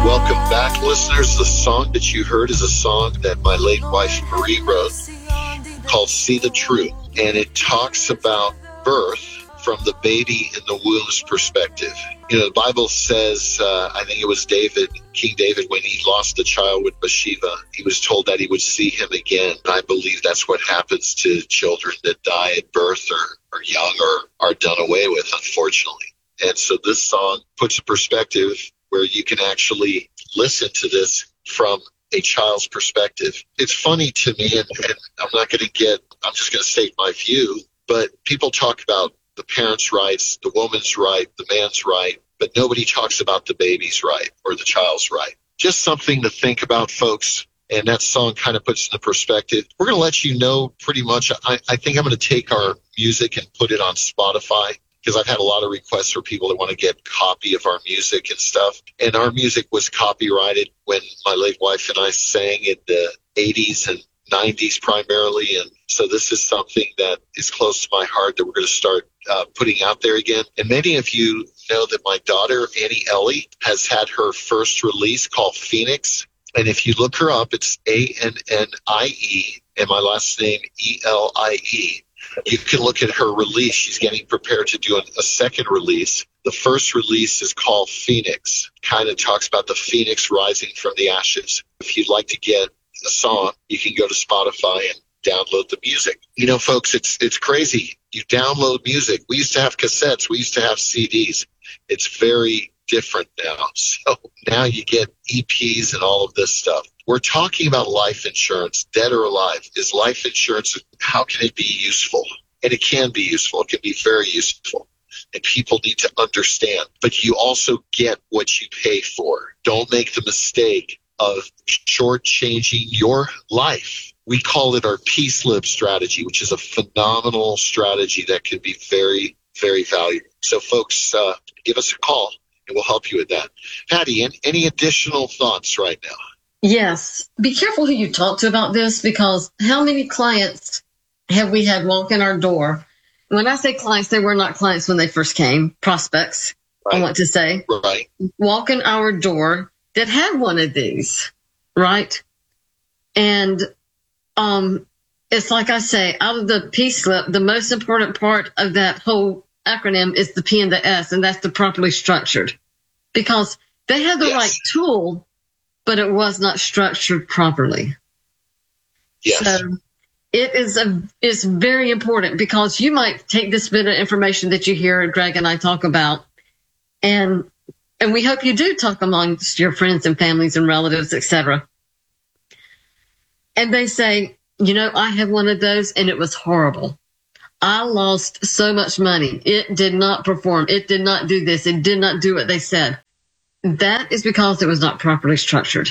Welcome back, listeners. The song that you heard is a song that my late wife Marie wrote called See the Truth. And it talks about birth from the baby in the womb's perspective. You know, the Bible says, I think it was King David, when he lost the child with Bathsheba, he was told that he would see him again. And I believe that's what happens to children that die at birth or are young or are done away with, unfortunately. And so this song puts a perspective where you can actually listen to this from a child's perspective. It's funny to me, and I'm just going to state my view, but people talk about the parents' rights, the woman's right, the man's right, but nobody talks about the baby's right or the child's right. Just something to think about, folks. And that song kind of puts in the perspective. We're going to let you know pretty much. I think I'm going to take our music and put it on Spotify, because I've had a lot of requests for people that want to get a copy of our music and stuff. And our music was copyrighted when my late wife and I sang in the 80s and 90s primarily. And so this is something that is close to my heart that we're going to start putting out there again. And many of you know that my daughter, Annie Ellie, has had her first release called Phoenix. And if you look her up, it's Annie and my last name Elie. You can look at her release. She's getting prepared to do a second release. The first release is called Phoenix. Kind of talks about the phoenix rising from the ashes. If you'd like to get a song, you can go to Spotify and download the music. You know, folks, it's crazy. You download music. We used to have cassettes. We used to have CDs. It's very different now. So now you get EPs and all of this stuff. We're talking about life insurance, dead or alive. Is life insurance, how can it be useful? And it can be useful. It can be very useful. And people need to understand. But you also get what you pay for. Don't make the mistake of shortchanging your life. We call it our P-slip strategy, which is a phenomenal strategy that can be very, very valuable. So, folks, give us a call, and we'll help you with that. Patty, any additional thoughts right now? Yes. Be careful who you talk to about this, because how many clients have we had walk in our door? When I say clients, they were not clients when they first came, prospects, right. I want to say. Right. Walk in our door that had one of these, right? And it's like I say, out of the P-slip, the most important part of that whole acronym is the P and the S, and that's the properly structured. Because they had the right tool, but it was not structured properly. Yes. So it's very important, because you might take this bit of information that you hear Greg and I talk about, and we hope you do talk amongst your friends and families and relatives, etc. And they say, you know, I have one of those and it was horrible. I lost so much money. It did not perform. It did not do this. It did not do what they said. That is because it was not properly structured.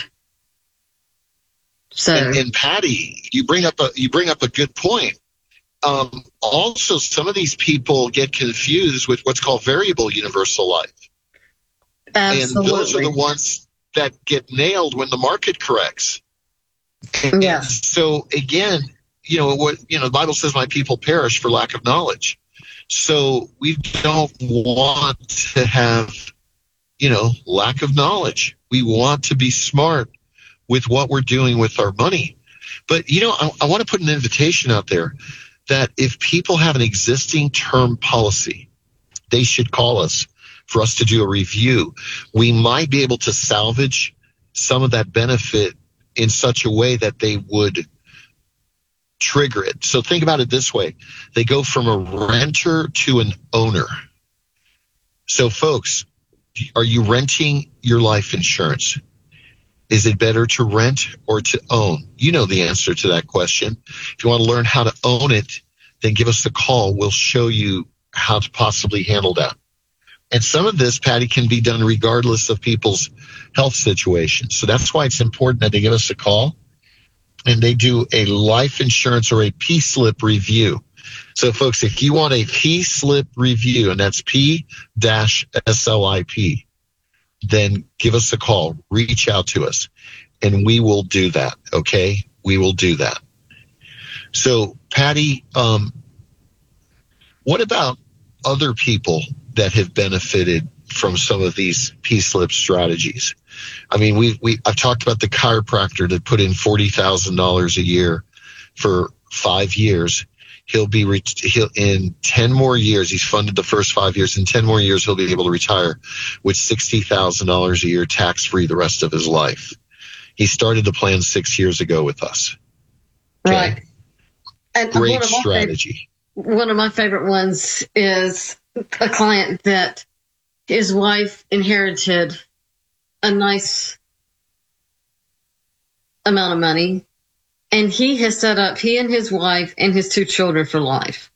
So, and Patty, you bring up a good point. Also, some of these people get confused with what's called variable universal life. Absolutely. And those are the ones that get nailed when the market corrects. Yeah. So again, the Bible says my people perish for lack of knowledge. So we don't want to have, lack of knowledge. We want to be smart with what we're doing with our money. But, I want to put an invitation out there that if people have an existing term policy, they should call us for us to do a review. We might be able to salvage some of that benefit in such a way that they would trigger it. So think about it this way. They go from a renter to an owner. So folks, are you renting your life insurance? Is it better to rent or to own? You know the answer to that question. If you want to learn how to own it, then give us a call. We'll show you how to possibly handle that. And some of this, Patty, can be done regardless of people's health situation. So that's why it's important that they give us a call and they do a life insurance or a P-slip review. So, folks, if you want a P-slip review, and that's P-SLIP, then give us a call. Reach out to us, and we will do that, okay? We will do that. So, Patty, what about other people that have benefited from some of these P-slip strategies. I mean, I've talked about the chiropractor that put in $40,000 a year for 5 years. He'll in 10 more years. He's funded the first 5 years. In 10 more years, he'll be able to retire with $60,000 a year tax free the rest of his life. He started the plan 6 years ago with us. Okay? Right. And great strategy. One of my favorite ones is a client that his wife inherited a nice amount of money, and he has set up, he and his wife and his 2 children for life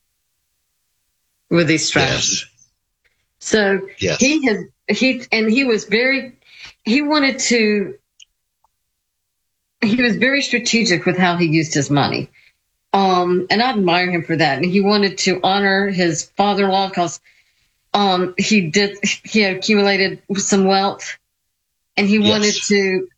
with these strategies. Yes. So yes. he was very strategic with how he used his money. And I admire him for that. And he wanted to honor his father-in-law because he accumulated some wealth, and he wanted to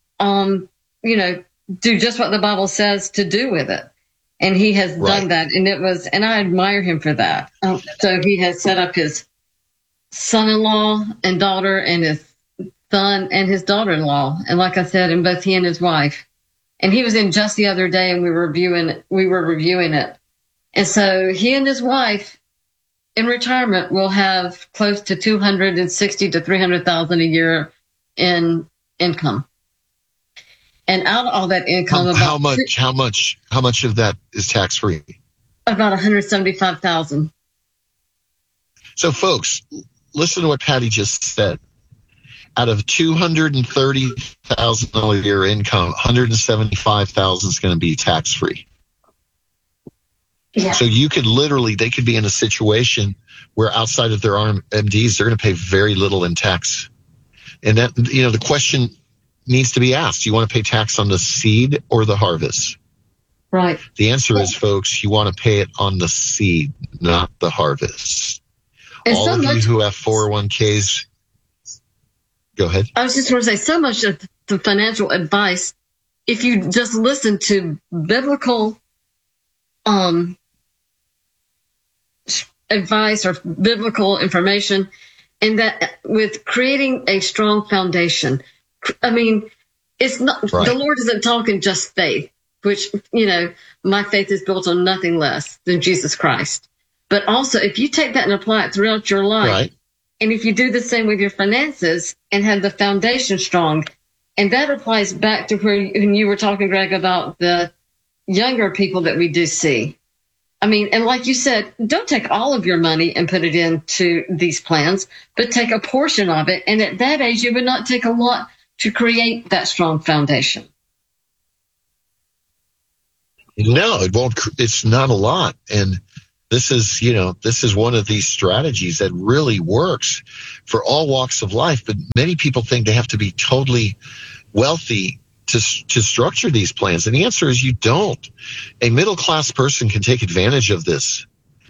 do just what the Bible says to do with it. And he has done that, and I admire him for that. So he has set up his son-in-law and daughter, and his son and his daughter-in-law, and like I said, and both he and his wife. And he was in just the other day, and we were reviewing it. And so he and his wife in retirement will have close to $260,000 to $300,000 a year in income. And out of all that income, how much of that is tax free? About $175,000. So, folks, listen to what Patty just said. Out of $230,000 a year income, $175,000 is going to be tax free. Yeah. So they could be in a situation where outside of their RMDs, they're going to pay very little in tax. And that, the question needs to be asked. Do you want to pay tax on the seed or the harvest? Right. The answer is, folks, you want to pay it on the seed, not the harvest. And all of you who have 401ks, go ahead. I was just going to say, so much of the financial advice, if you just listen to biblical advice or biblical information, and that with creating a strong foundation. I mean, it's not, the Lord isn't talking just faith, which, my faith is built on nothing less than Jesus Christ. But also, if you take that and apply it throughout your life, and if you do the same with your finances and have the foundation strong, and that applies back to when you were talking, Greg, about the younger people that we do see. I mean, and like you said, don't take all of your money and put it into these plans, but take a portion of it. And at that age, it would not take a lot to create that strong foundation. No, it won't. It's not a lot. And this is one of these strategies that really works for all walks of life. But many people think they have to be totally wealthy to structure these plans. And the answer is you don't. A middle-class person can take advantage of this.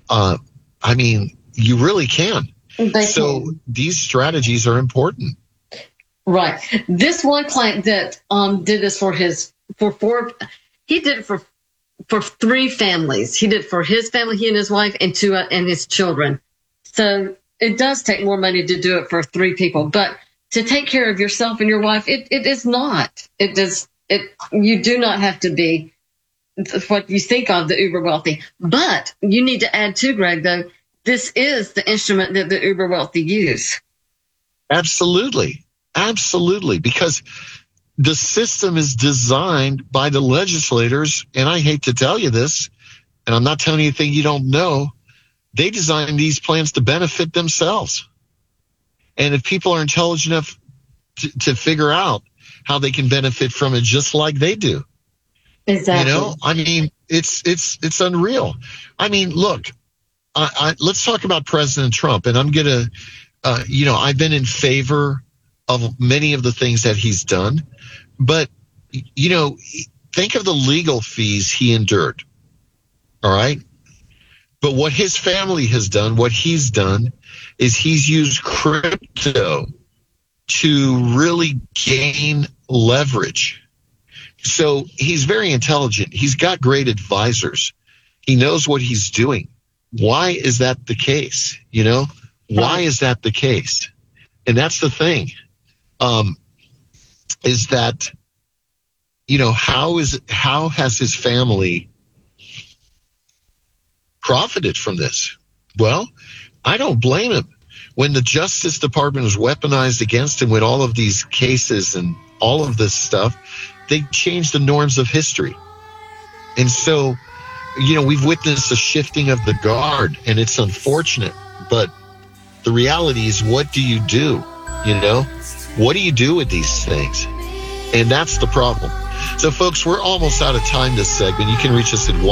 You really can. So these strategies are important. Right. This one client that did this he did it for 3 families. He did it for his family, he and his wife, and 2 and his children. So it does take more money to do it for 3 people, but to take care of yourself and your wife, it is not. You do not have to be what you think of the uber wealthy. But you need to add too, Greg, though, this is the instrument that the uber wealthy use. Absolutely. Absolutely. Because the system is designed by the legislators, and I hate to tell you this, and I'm not telling you anything you don't know, they designed these plans to benefit themselves. And if people are intelligent enough to figure out how they can benefit from it just like they do. Exactly. It's unreal. Look, let's talk about President Trump. And I'm going to, I've been in favor of many of the things that he's done. But, think of the legal fees he endured. All right. But what his family has done, what he's done, is he's used crypto to really gain leverage. So he's very intelligent. He's got great advisors. He knows what he's doing. Why is that the case? Why is that the case? And that's the thing, is that, how has his family profited from this? Well, I don't blame him. When the Justice Department was weaponized against him with all of these cases and all of this stuff, they changed the norms of history. And so, we've witnessed a shifting of the guard, and it's unfortunate. But the reality is, what do you do? What do you do with these things? And that's the problem. So, folks, we're almost out of time this segment. You can reach us at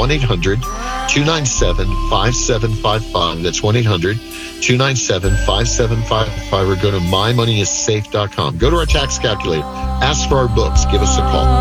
1-800-297-5755. That's 1-800-297-5755, or go to mymoneyissafe.com. Go to our tax calculator. Ask for our books. Give us a call.